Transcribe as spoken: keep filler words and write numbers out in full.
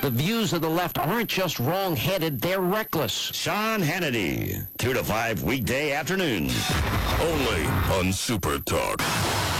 the views of the left aren't just wrong-headed, they're reckless. Sean Hannity, two to five weekday afternoons. Only on Super Talk.